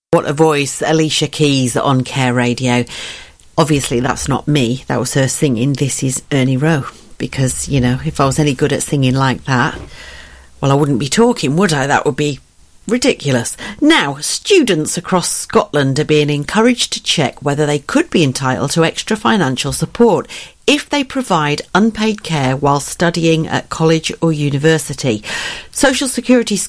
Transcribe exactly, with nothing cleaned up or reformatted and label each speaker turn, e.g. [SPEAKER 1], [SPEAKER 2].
[SPEAKER 1] What a voice, Alicia Keys on Care Radio. Obviously, that's not me. That was her singing. This is Ernie Rowe. Because, you know, if I was any good at singing like that, well, I wouldn't be talking, would I? That would be ridiculous. Now, students across Scotland are being encouraged to check whether they could be entitled to extra financial support if they provide unpaid care while studying at college or university. Social Security